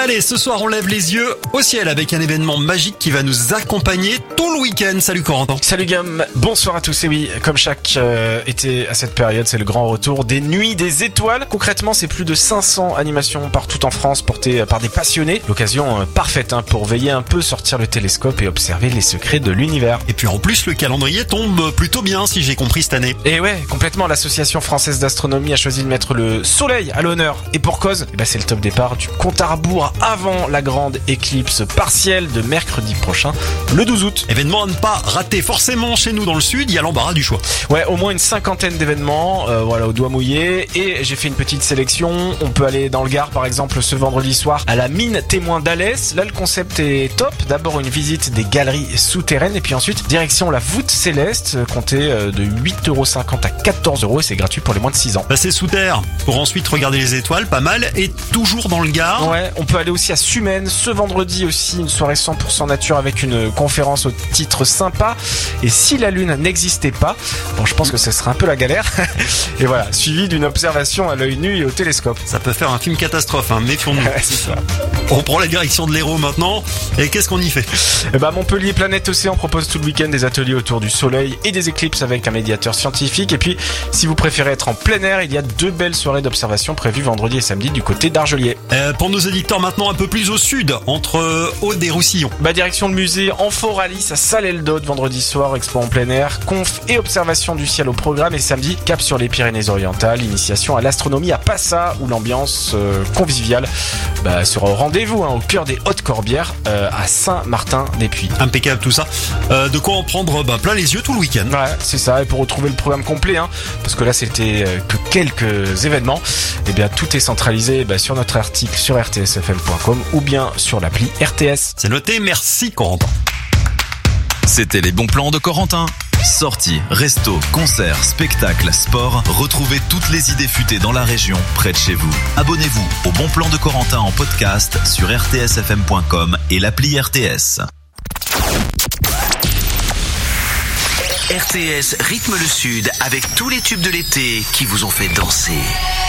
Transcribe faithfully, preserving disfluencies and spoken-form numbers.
Allez, ce soir on lève les yeux au ciel avec un événement magique qui va nous accompagner tout le week-end. Salut Corentin. Salut Guillaume, bonsoir à tous. Et oui, comme chaque euh, été à cette période, c'est le grand retour des Nuits des Étoiles. Concrètement, c'est plus de cinq cents animations partout en France portées par des passionnés. L'occasion euh, parfaite hein, pour veiller un peu, sortir le télescope et observer les secrets de l'univers. Et puis en plus, le calendrier tombe plutôt bien si j'ai compris cette année. Et ouais, complètement, l'association française d'astronomie a choisi de mettre le soleil à l'honneur. Et pour cause, eh ben, c'est le top départ du compte à rebours avant la grande éclipse partielle de mercredi prochain, le douze août. Événement à ne pas rater. Forcément, chez nous dans le sud, il y a l'embarras du choix. Ouais, au moins une cinquantaine d'événements, euh, voilà, au doigt mouillé. Et j'ai fait une petite sélection. On peut aller dans le Gard, par exemple, ce vendredi soir à la mine témoin d'Alès. Là, le concept est top. D'abord, une visite des galeries souterraines. Et puis ensuite, direction la voûte céleste, comptée de huit euros cinquante à quatorze euros. Et c'est gratuit pour les moins de six ans. Passer sous terre pour ensuite regarder les étoiles, pas mal. Et toujours dans le Gard. Ouais, on peut aller aussi à Sumène. Ce vendredi aussi, une soirée cent pour cent nature avec une conférence au titre sympa. Et si la Lune n'existait pas, bon, je pense que ce serait un peu la galère. Et voilà, suivi d'une observation à l'œil nu et au télescope. Ça peut faire un film catastrophe, hein, méfions-nous. Ouais, c'est ça. On prend la direction de l'Hérault maintenant. Et qu'est-ce qu'on y fait ? Eh ben, Montpellier Planète Océan propose tout le week-end des ateliers autour du soleil et des éclipses avec un médiateur scientifique. Et puis, si vous préférez être en plein air, il y a deux belles soirées d'observation prévues vendredi et samedi du côté d'Argelier. Euh, pour nos éditeurs maintenant un peu plus au sud, entre Aude et Roussillon. Bah, direction le musée Amphoralis à Salles-Eldaude vendredi soir, expo en plein air, conf et observation du ciel au programme. Et samedi, cap sur les Pyrénées-Orientales, initiation à l'astronomie à Passa où l'ambiance euh, conviviale bah, sera au rendez-vous hein, au cœur des Hautes-Corbières euh, à Saint-Martin-des-Puys. Impeccable tout ça. Euh, de quoi en prendre bah, plein les yeux tout le week-end. Ouais, c'est ça. Et pour retrouver le programme complet, hein, parce que là c'était euh, que quelques événements, et bien tout est centralisé bah, sur notre article sur r t s f m point com ou bien sur l'appli R T S. C'est noté, merci Corentin. C'était les bons plans de Corentin. Sorties, restos, concerts, spectacles, sport. Retrouvez toutes les idées futées dans la région, près de chez vous. Abonnez-vous au Bon Plan de Corentin en podcast sur r t s f m point com et l'appli R T S. R T S rythme le sud avec tous les tubes de l'été qui vous ont fait danser.